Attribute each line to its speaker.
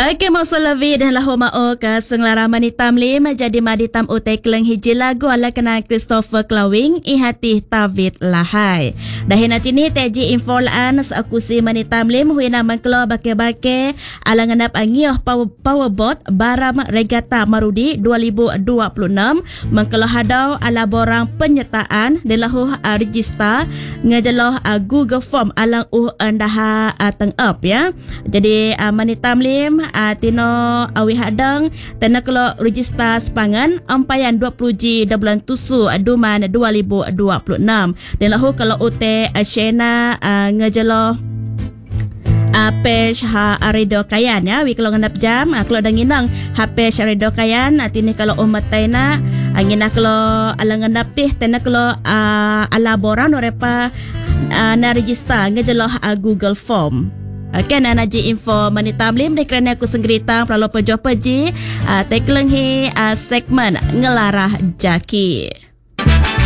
Speaker 1: Okey, mau selawi dan lahu ma'o ke senglara manitam lim jadi maditam utai keleng hiji lagu ala kena Christopher Clawing ihati Tavit Lahai. Dahin nanti ni teji info laan seakusi manitam lim huina mengkelo bake-bake ala ngenap angioh powerbot baram regata marudi 2026 mengkelo hadau ala borang penyertaan di lahu register ngejeloh Google Form alang endah teng up ya. Jadi manitam lim tino awi hadang tena kalau register sepangan ampayan 20 G bulan tusu duman 2026 dan lahu kalau ute Shena ngejelo page Arido Kayan ya wi kalau ngenap jam kalau danginang page Arido Kayan tini kalau umatayna angina kalau ala ngenap tih tena kalau ala boran orepa na register ngejelo Google Form. Okey, nanaji info manitam lim de kerana aku senggeritang perlu pejo peji tekleng hi segmen ngelarah jaki.